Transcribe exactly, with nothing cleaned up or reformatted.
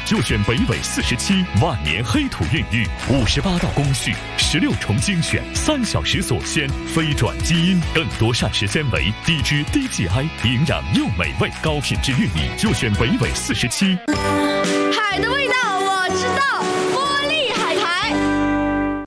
就选北纬四十七，万年黑土孕育，五十八道工序，十六重精选，三小时锁鲜，非转基因，更多膳食纤维，低脂低 G I， 营养又美味，高品质孕育，就选北纬四十七。 海的味道我知道。